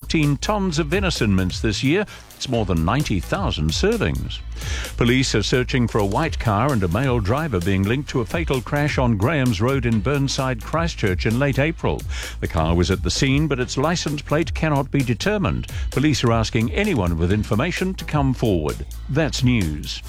14 tons of venison mince this year. It's more than 90,000 servings. Police are searching for a white car and a male driver being linked to a fatal crash on Graham's Road in Burnside, Christchurch in late April. The car was at the scene, but its licence plate cannot be determined. Police are asking anyone with information to come forward. That's news.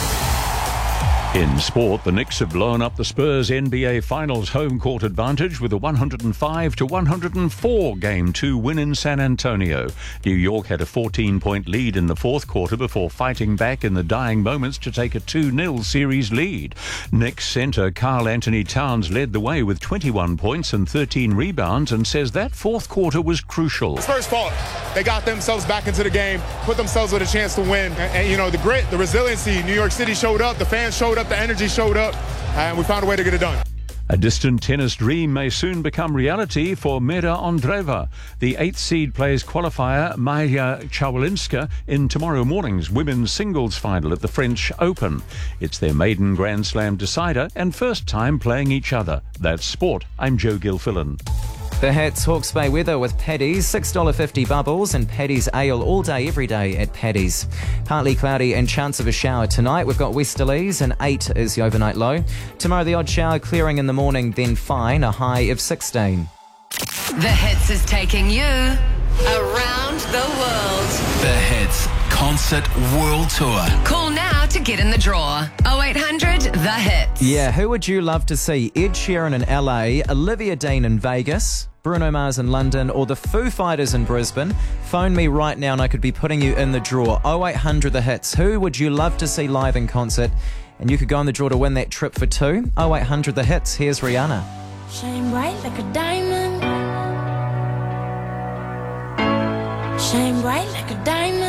In sport, the Knicks have blown up the Spurs NBA Finals home court advantage with a 105-104 Game 2 win in San Antonio. New York had a 14-point lead in the fourth quarter before fighting back in the dying moments to take a 2-0 series lead. Knicks centre Karl-Anthony Towns led the way with 21 points and 13 rebounds and says that fourth quarter was crucial. Spurs fought. They got themselves back into the game, put themselves with a chance to win. And you know, the grit, the resiliency, New York City showed up, the fans showed up, the energy showed up, and we found a way to get it done. A distant tennis dream may soon become reality for Mira Andreeva. The 8th seed plays qualifier Maja Chwalinska in tomorrow morning's women's singles final at the French Open. It's their maiden Grand Slam decider and first time playing each other. That's sport. I'm Joe Gilfillan. The Hits Hawke's Bay weather with Paddy's, $6.50 bubbles and Paddy's ale all day, every day at Paddy's. Partly cloudy and chance of a shower tonight. We've got westerlies and 8 is the overnight low. Tomorrow the odd shower clearing in the morning, then fine, a high of 16. The Hits is taking you around the world. The Hits Concert World Tour. Call now to get in the draw. 0800 The Hits. Yeah, who would you love to see? Ed Sheeran in LA, Olivia Dean in Vegas, Bruno Mars in London, or the Foo Fighters in Brisbane? Phone me right now and I could be putting you in the draw. 0800 The Hits. Who would you love to see live in concert? And you could go in the draw to win that trip for 2. 0800 The Hits. Here's Rihanna. Shine bright like a diamond. Shine bright like a diamond.